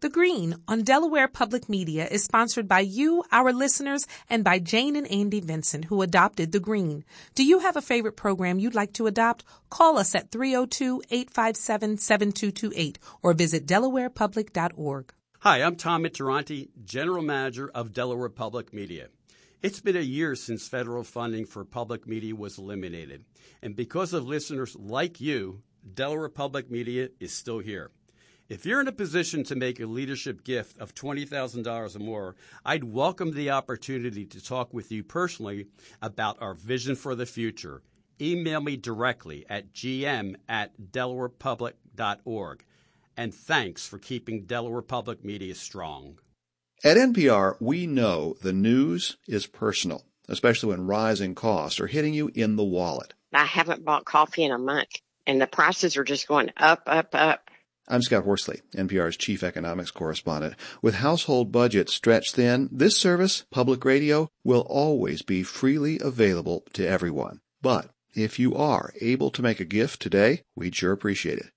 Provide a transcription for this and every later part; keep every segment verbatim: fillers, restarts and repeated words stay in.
The Green on Delaware Public Media is sponsored by you, our listeners, and by Jane and Andy Vincent, who adopted The Green. Do you have a favorite program you'd like to adopt? Call us at three oh two, eight five seven, seven two two eight or visit delaware public dot org. Hi, I'm Tom Mitteranti, General Manager of Delaware Public Media. It's been a year since federal funding for public media was eliminated, and because of listeners like you, Delaware Public Media is still here. If you're in a position to make a leadership gift of twenty thousand dollars or more, I'd welcome the opportunity to talk with you personally about our vision for the future. Email me directly at gm at delaware public dot org. And thanks for keeping Delaware Public Media strong. At N P R, we know the news is personal, especially when rising costs are hitting you in the wallet. I haven't bought coffee in a month, and the prices are just going up, up, up. I'm Scott Horsley, N P R's chief economics correspondent. With household budgets stretched thin, this service, public radio, will always be freely available to everyone. But if you are able to make a gift today, we'd sure appreciate it.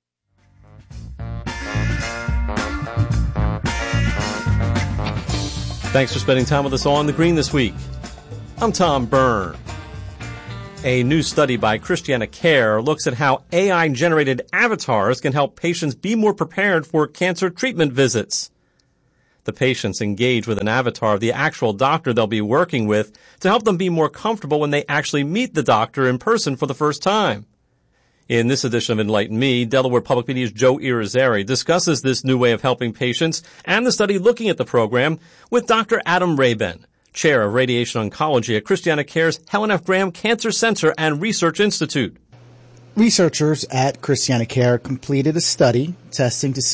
Thanks for spending time with us on The Green this week. I'm Tom Byrne. A new study by Christiana Care looks at how A I-generated avatars can help patients be more prepared for cancer treatment visits. The patients engage with an avatar of the actual doctor they'll be working with to help them be more comfortable when they actually meet the doctor in person for the first time. In this edition of Enlighten Me, Delaware Public Media's Joe Irizarry discusses this new way of helping patients and the study looking at the program with Doctor Adam Rabin, Chair of Radiation Oncology at Christiana Care's Helen F. Graham Cancer Center and Research Institute. Researchers at Christiana Care completed a study testing to